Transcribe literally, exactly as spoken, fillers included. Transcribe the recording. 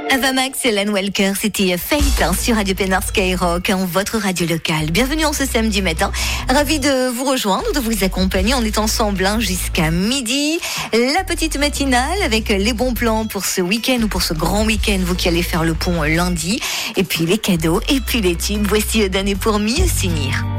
Avamax et Alan Walker, c'était Fate hein, sur Radio Pénard Skyrock, hein, votre radio locale. Bienvenue en ce samedi matin. Ravi de vous rejoindre, de vous accompagner. On est ensemble hein, jusqu'à midi. La petite matinale avec les bons plans pour ce week-end ou pour ce grand week-end, vous qui allez faire le pont lundi. Et puis les cadeaux, et puis les tubes. Voici d'année pour mieux s'unir.